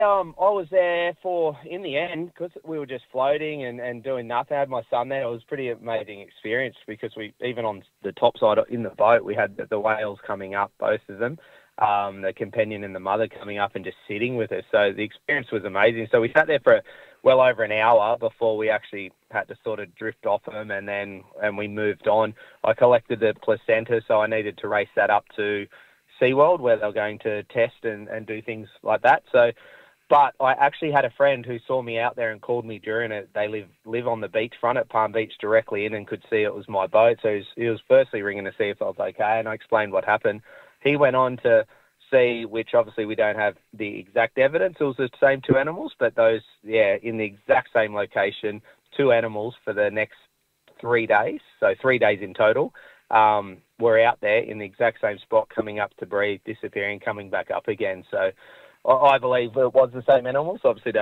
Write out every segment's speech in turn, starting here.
I was there for, in the end, because we were just floating and doing nothing. I had my son there. It was a pretty amazing experience because we, even on the top side in the boat, we had the whales coming up, both of them, the companion and the mother coming up and just sitting with us. So the experience was amazing. So we sat there for well over an hour before we actually had to sort of drift off them, and we moved on. I collected the placenta, so I needed to race that up to SeaWorld where they were going to test and do things like that. So, but I actually had a friend who saw me out there and called me during it. They live on the beachfront at Palm Beach directly in and could see it was my boat. So he was firstly ringing to see if I was okay, and I explained what happened. He went on to see, which obviously we don't have the exact evidence, it was the same two animals, but those, in the exact same location, two animals for the next 3 days, so 3 days in total, were out there in the exact same spot, coming up to breathe, disappearing, coming back up again. So I believe it was the same animals. Obviously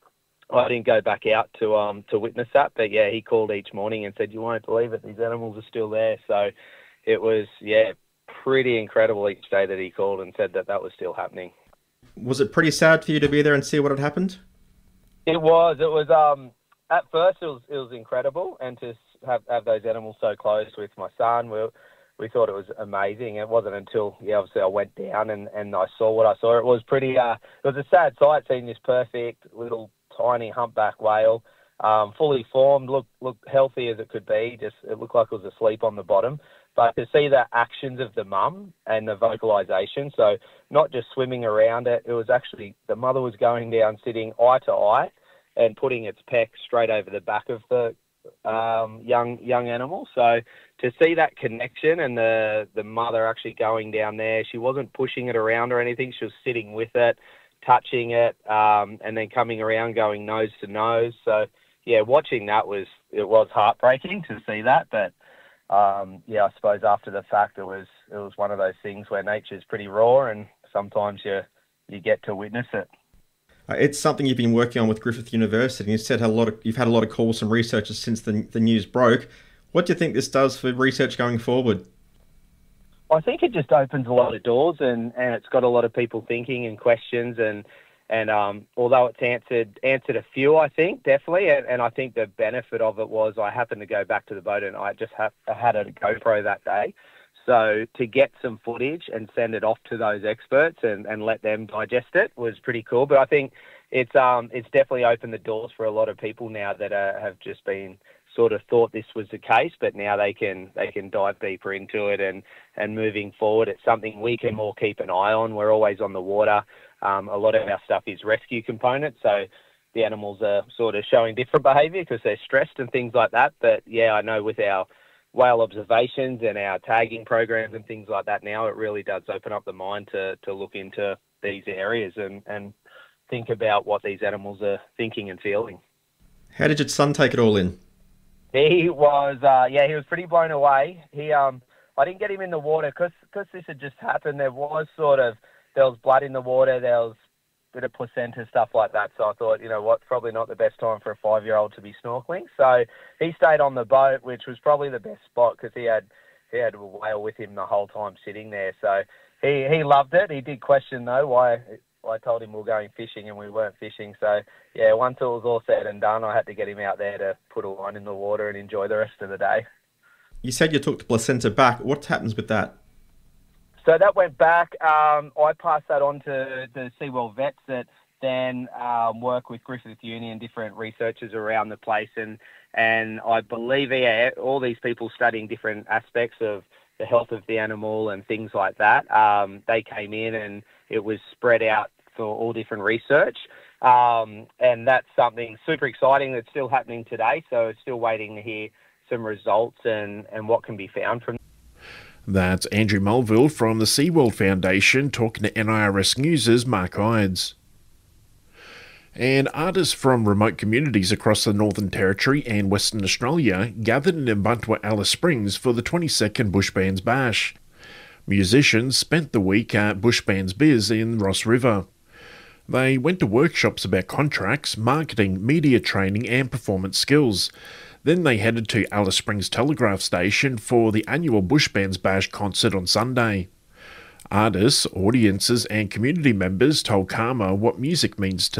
I didn't go back out to witness that, but yeah, he called each morning and said, "You won't believe it, these animals are still there." So it was, pretty incredible each day that he called and said that was still happening. Was it pretty sad for you to be there and see what had happened? It was. At first it was incredible, and to have those animals so close with my son, we thought it was amazing. It wasn't until, obviously I went down and I saw what I saw. It was pretty, it was a sad sight seeing this perfect little tiny humpback whale, fully formed, look healthy as it could be. Just, it looked like it was asleep on the bottom. But to see the actions of the mum and the vocalization, so not just swimming around it, it was actually, the mother was going down, sitting eye to eye and putting its peck straight over the back of the young animal. So to see that connection and the mother actually going down there, she wasn't pushing it around or anything. She was sitting with it, touching it, and then coming around, going nose to nose. So watching that was heartbreaking to see that. But I suppose after the fact, it was one of those things where nature's pretty raw, and sometimes you get to witness it. It's something you've been working on with Griffith University. You said you've had a lot of calls from researchers since the news broke. What do you think this does for research going forward? I think it just opens a lot of doors, and it's got a lot of people thinking and questions, and although it's answered a few, I think, definitely, and I think the benefit of it was I happened to go back to the boat and I just had a GoPro that day. So to get some footage and send it off to those experts and let them digest it was pretty cool. But I think it's definitely opened the doors for a lot of people now that have just been sort of thought this was the case, but now they can dive deeper into it, and moving forward, it's something we can more keep an eye on. We're always on the water. A lot of our stuff is rescue components, so the animals are sort of showing different behaviour because they're stressed and things like that. But I know with our whale observations and our tagging programs and things like that now, it really does open up the mind to look into these areas and think about what these animals are thinking and feeling. How did your son take it all in? He was, he was pretty blown away. I didn't get him in the water because this had just happened. There was blood in the water. There was a bit of placenta, stuff like that. So I thought, probably not the best time for a 5-year-old to be snorkeling. So he stayed on the boat, which was probably the best spot because he had a whale with him the whole time sitting there. So he loved it. He did question though why I told him we were going fishing and we weren't fishing. So once it was all said and done, I had to get him out there to put a line in the water and enjoy the rest of the day. You said you took the placenta back. What happens with that? So that went back. I passed that on to the SeaWorld vets that then work with Griffith Uni and different researchers around the place. And I believe all these people studying different aspects of the health of the animal and things like that, they came in and it was spread out for all different research. And that's something super exciting that's still happening today. So it's still waiting to hear some results and what can be found from. That's Andrew Melville from the SeaWorld Foundation talking to NIRS News' Mark Ides. And artists from remote communities across the Northern Territory and Western Australia gathered in Ubuntu Alice Springs for the 22nd Bush Bands Bash. Musicians spent the week at Bush Bands Biz in Ross River. They went to workshops about contracts, marketing, media training and performance skills. Then they headed to Alice Springs Telegraph Station for the annual Bush Bands Bash concert on Sunday. Artists, audiences, and community members told Karma what music means to